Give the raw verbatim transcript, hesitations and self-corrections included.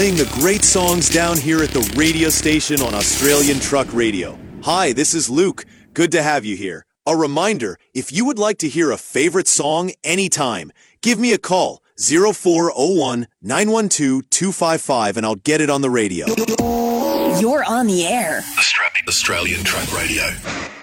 playing the great songs down here at the radio station on Australian Truck Radio. Hi, this is Luke. Good to have you here. A reminder, if you would like to hear a favorite song anytime, give me a call, zero four zero one, nine one two, two five five, and I'll get it on the radio. You're on the air. Australian Truck Radio.